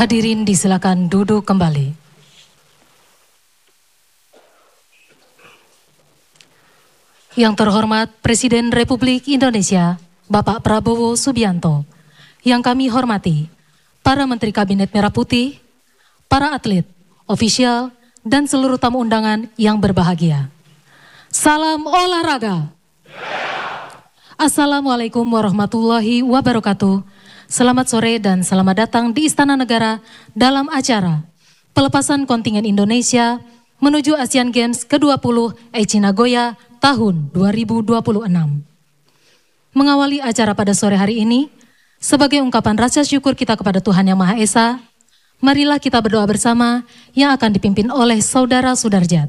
Hadirin disilakan duduk kembali. Yang terhormat Presiden Republik Indonesia, Bapak Prabowo Subianto. Yang kami hormati, para Menteri Kabinet Merah Putih, para atlet, ofisial, dan seluruh tamu undangan yang berbahagia. Salam olahraga. Assalamualaikum warahmatullahi wabarakatuh. Selamat sore dan selamat datang di Istana Negara dalam acara pelepasan kontingen Indonesia menuju Asian Games ke-20 Aichi Nagoya tahun 2026. Mengawali acara pada sore hari ini, sebagai ungkapan rasa syukur kita kepada Tuhan Yang Maha Esa, marilah kita berdoa bersama yang akan dipimpin oleh Saudara Sudarjat.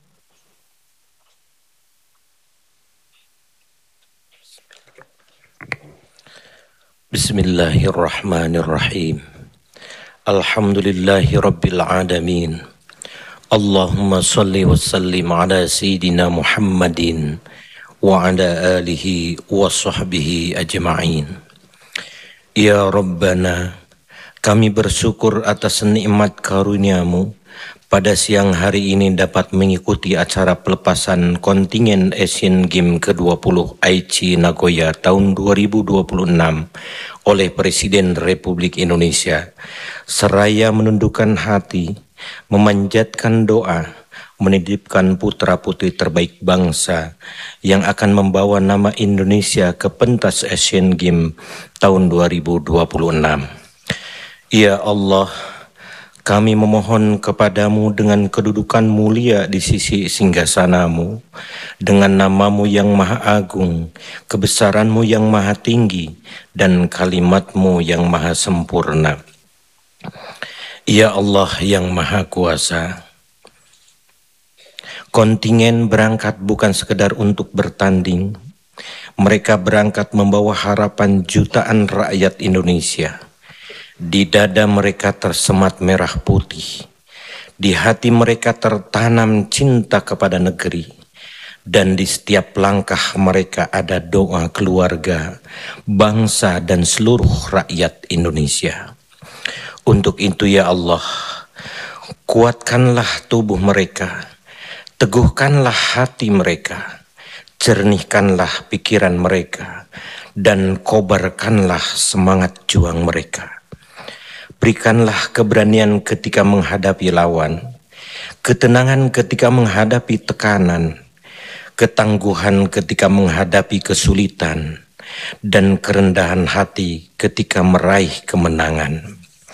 Bismillahirrahmanirrahim. Alhamdulillahi Rabbil Alamin. Allahumma salli wa sallim ala Sayyidina Muhammadin wa ala alihi wa sahbihi ajma'in. Ya Rabbana, kami bersyukur atas nikmat karunia-Mu pada siang hari ini dapat mengikuti acara pelepasan kontingen Asian Games ke-20 Aichi Nagoya tahun 2026 oleh Presiden Republik Indonesia, seraya menundukkan hati, memanjatkan doa, menitipkan putra-putri terbaik bangsa yang akan membawa nama Indonesia ke pentas Asian Games tahun 2026. Ya Allah, kami memohon kepadamu dengan kedudukan mulia di sisi singgasana-Mu, dengan nama-Mu yang maha agung, kebesaran-Mu yang maha tinggi, dan kalimat-Mu yang maha sempurna. Ya Allah yang maha kuasa, kontingen berangkat bukan sekedar untuk bertanding, mereka berangkat membawa harapan jutaan rakyat Indonesia. Di dada mereka tersemat merah putih, di hati mereka tertanam cinta kepada negeri, dan di setiap langkah mereka ada doa keluarga, bangsa, dan seluruh rakyat Indonesia. Untuk itu ya Allah, kuatkanlah tubuh mereka, teguhkanlah hati mereka, jernihkanlah pikiran mereka, dan kobarkanlah semangat juang mereka. Berikanlah keberanian ketika menghadapi lawan, ketenangan ketika menghadapi tekanan, ketangguhan ketika menghadapi kesulitan, dan kerendahan hati ketika meraih kemenangan.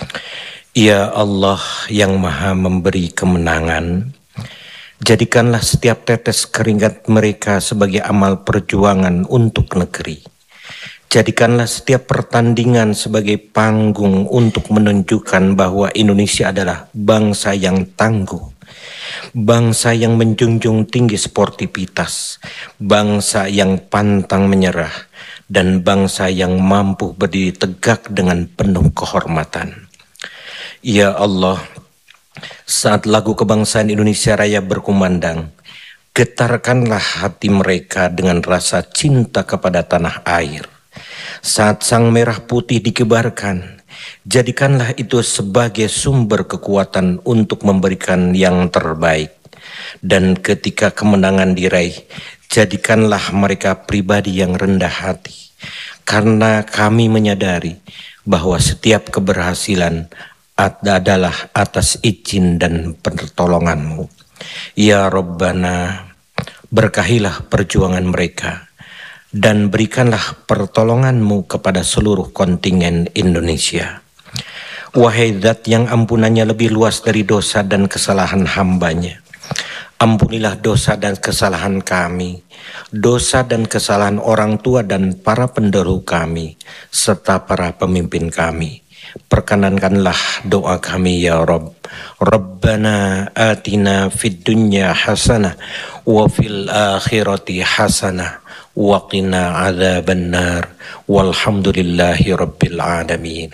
Ya Allah yang maha memberi kemenangan, jadikanlah setiap tetes keringat mereka sebagai amal perjuangan untuk negeri. Jadikanlah setiap pertandingan sebagai panggung untuk menunjukkan bahwa Indonesia adalah bangsa yang tangguh, bangsa yang menjunjung tinggi sportivitas, bangsa yang pantang menyerah, dan bangsa yang mampu berdiri tegak dengan penuh kehormatan. Ya Allah, saat lagu kebangsaan Indonesia Raya berkumandang, getarkanlah hati mereka dengan rasa cinta kepada tanah air. Saat sang merah putih dikibarkan, jadikanlah itu sebagai sumber kekuatan untuk memberikan yang terbaik. Dan ketika kemenangan diraih, jadikanlah mereka pribadi yang rendah hati. Karena kami menyadari bahwa setiap keberhasilan adalah atas izin dan pertolongan-Mu. Ya Rabbana, berkahilah perjuangan mereka, dan berikanlah pertolongan-Mu kepada seluruh kontingen Indonesia. Wahai Zat yang ampunannya lebih luas dari dosa dan kesalahan hamba-Nya, ampunilah dosa dan kesalahan kami, dosa dan kesalahan orang tua dan para pendahulu kami, serta para pemimpin kami. Perkenankanlah doa kami ya Rabb. Rabbana atina fid dunya hasanah wa fil akhirati hasanah wa qina adzabannar. Walhamdulillahi rabbil alamin.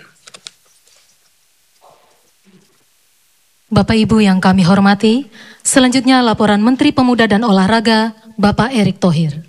Bapak Ibu yang kami hormati, selanjutnya laporan Menteri Pemuda dan Olahraga, Bapak Erick Thohir.